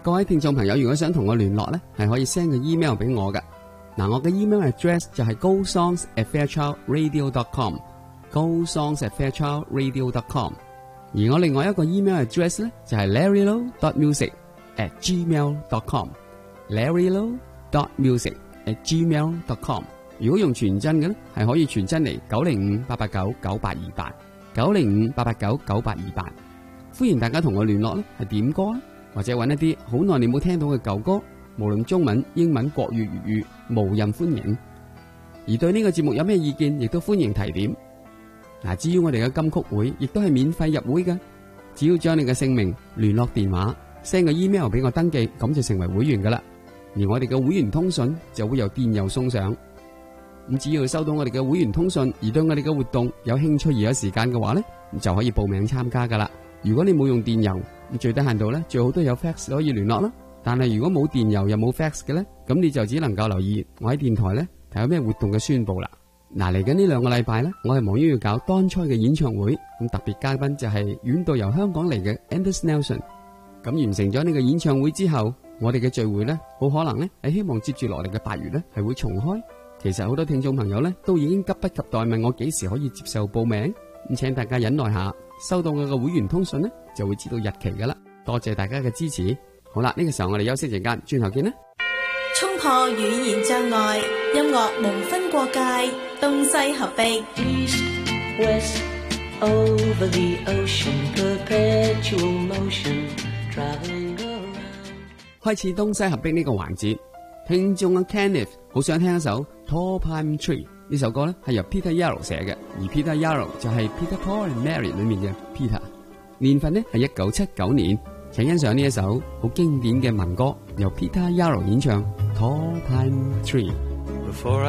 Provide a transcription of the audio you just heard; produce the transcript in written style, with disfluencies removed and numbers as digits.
各位聽眾朋友，如果想同我聯絡呢，係可以 send 個 email 俾我㗎。我嘅 email address 就係 gosongs@fairchildradio.com，gosongs@fairchildradio.com。而我另外一個 email address 呢，就係 larrylow.music@gmail.com，larrylow.music@gmail.com。如果用傳真嘅呢，係可以傳真嚟905-889-9828，905-889-9828。歡迎大家同我聯絡呢，係點歌呢，或者揾一啲好耐你冇聽到嘅舊歌，無論中文、英文、國語、粵語，無任歡迎。而對呢個節目有咩意見，亦都歡迎提點。至於我哋嘅金曲會，亦都係免費入會嘅，只要將你嘅姓名、聯絡電話 send 個 email 俾我登記，咁就成為會員噶啦。而我哋嘅會員通訊就會由電郵送上。咁只要收到我哋嘅會員通訊，而對我哋嘅活動有興趣而有時間嘅話呢，就可以報名參加噶啦。如果你冇用電郵，最低限度呢，最好都有 fax 可以聯絡啦。但係如果冇電郵又冇 fax 嘅呢，咁你就只能夠留意我喺電台呢睇有咩活動嘅宣佈啦。嚟緊呢2個禮拜呢，我係忙於要搞當初嘅演唱會，咁特別嘉賓就係遠道由香港嚟嘅 Anders Nelson。咁完成咗呢個演唱會之後，我哋嘅聚會呢，好可能呢係希望接住落嚟嘅8月呢係會重開。其實好多聽眾朋友呢都已經急不及待問我幾時可以接受報名，咁請大家忍耐下，收到我嘅會員通訊呢就會知道日期噶啦。多謝大家嘅支持。好啦，呢個時候我哋休息陣間，轉頭見啦。 衝破語言障礙，音樂無分國界，東西合璧。 East, west, over the ocean, perpetual motion, traveling around。 開始東西合璧呢個環節，聽眾阿 Kenneth 好想聽一首 Tall Pine Tree， 呢首歌呢係由 Peter Yarrow 寫嘅，而 Peter Yarrow 就係 Peter Paul and Mary 裏面嘅 Peter。年份呢係1979年。請欣賞呢一首好經典嘅民歌，由 Peter Yarrow 演唱 Tall Pine Tree。